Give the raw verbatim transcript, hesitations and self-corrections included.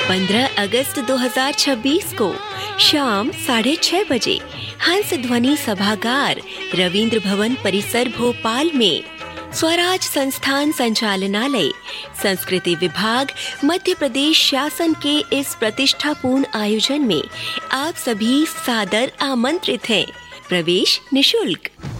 पंद्रह अगस्त दो हज़ार छब्बीस को शाम साढ़े छह बजे हंस ध्वनि सभागार, रविंद्र भवन परिसर, भोपाल में स्वराज संस्थान संचालनालय, संस्कृति विभाग, मध्य प्रदेश शासन के इस प्रतिष्ठापूर्ण आयोजन में आप सभी सादर आमंत्रित हैं। प्रवेश निशुल्क।